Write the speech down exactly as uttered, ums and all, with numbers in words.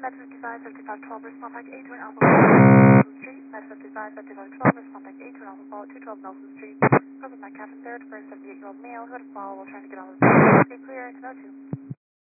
Med fifty-five, fifty-five twelve, respond back eight to an Alpha Nelson Street. Med fifty-five, fifty-five twelve, respond back eight to an Alpha Apollo two twelve Nelson Street. Covered my captain third for a seventy-eight-year-old male who had a fall while trying to get on the street. Be clear to no two.